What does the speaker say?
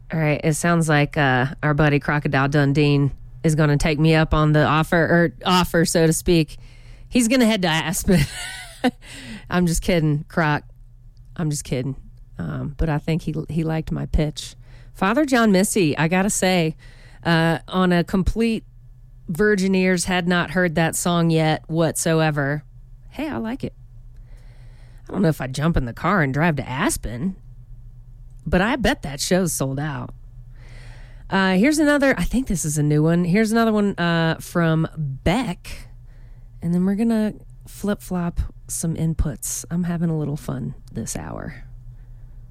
All right. It sounds like our buddy Crocodile Dundee is going to take me up on the offer, so to speak. He's going to head to Aspen. I'm just kidding, Croc. I'm just kidding. But I think he liked my pitch. Father John Missy, I got to say, on a complete virgin ears, had not heard that song yet whatsoever. Hey, I like it. I don't know if I'd jump in the car and drive to Aspen, but I bet that show's sold out. Here's another, I think this is a new one. Here's another one from Beck. And then we're going to flip-flop some inputs. I'm having a little fun this hour.